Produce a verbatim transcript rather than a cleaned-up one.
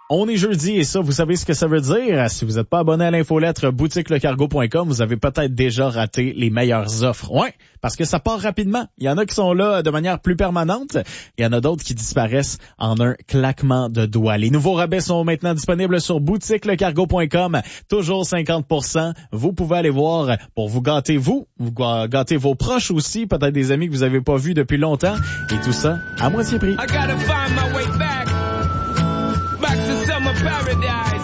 On est jeudi et ça, vous savez ce que ça veut dire. Si vous n'êtes pas abonné à l'infolettre boutique le cargo point com, vous avez peut-être déjà raté les meilleures offres. Ouais, parce que ça part rapidement. Il y en a qui sont là de manière plus permanente. Il y en a d'autres qui disparaissent en un claquement de doigts. Les nouveaux rabais sont maintenant disponibles sur boutique le cargo point com. Toujours cinquante pour cent. Vous pouvez aller voir pour vous gâter vous, vous gâter vos proches aussi, peut-être des amis que vous n'avez pas vus depuis longtemps. Et tout ça à moitié prix. I gotta find my way back, back to summer paradise.